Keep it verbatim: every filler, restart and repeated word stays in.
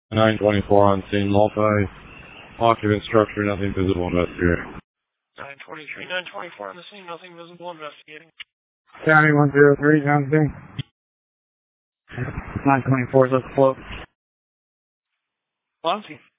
nine twenty-four on scene, multi-occupant structure, nothing visible, investigating. nine twenty-three, nine twenty-four on the scene, nothing visible, investigating. County one zero three, John C. nine twenty-four, let's float. On scene.